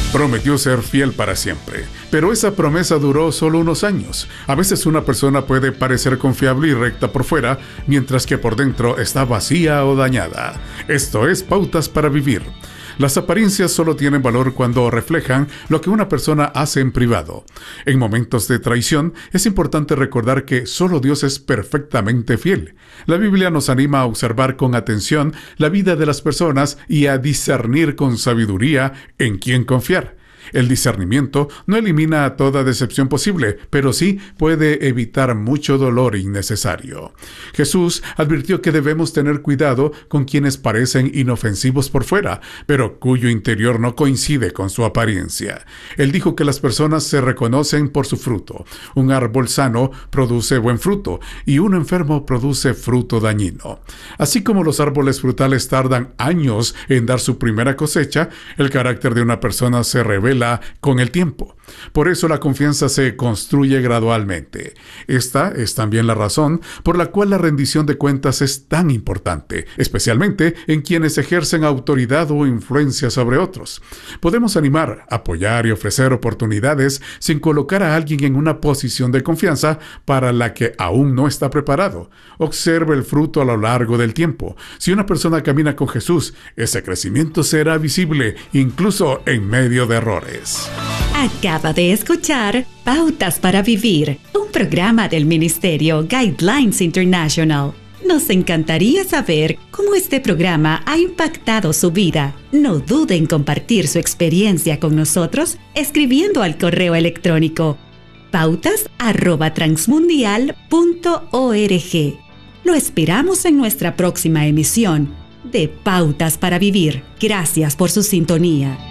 Prometió ser fiel para siempre, pero esa promesa duró solo unos años. A veces una persona puede parecer confiable y recta por fuera, mientras que por dentro está vacía o dañada. Esto es Pautas para Vivir. Las apariencias solo tienen valor cuando reflejan lo que una persona hace en privado. En momentos de traición, es importante recordar que solo Dios es perfectamente fiel. La Biblia nos anima a observar con atención la vida de las personas y a discernir con sabiduría en quién confiar. El discernimiento no elimina toda decepción posible, pero sí puede evitar mucho dolor innecesario. Jesús advirtió que debemos tener cuidado con quienes parecen inofensivos por fuera, pero cuyo interior no coincide con su apariencia. Él dijo que las personas se reconocen por su fruto. Un árbol sano produce buen fruto y un enfermo produce fruto dañino. Así como los árboles frutales tardan años en dar su primera cosecha, el carácter de una persona se revela con el tiempo. Por eso la confianza se construye gradualmente. Esta es también la razón por la cual la rendición de cuentas es tan importante, especialmente en quienes ejercen autoridad o influencia sobre otros. Podemos animar, apoyar y ofrecer oportunidades sin colocar a alguien en una posición de confianza para la que aún no está preparado. Observe el fruto a lo largo del tiempo. Si una persona camina con Jesús, ese crecimiento será visible, incluso en medio de errores. Acaba de escuchar Pautas para Vivir, un programa del Ministerio Guidelines International. Nos encantaría saber cómo este programa ha impactado su vida. No dude en compartir su experiencia con nosotros escribiendo al correo electrónico pautas@transmundial.org. Lo esperamos en nuestra próxima emisión de Pautas para Vivir. Gracias por su sintonía.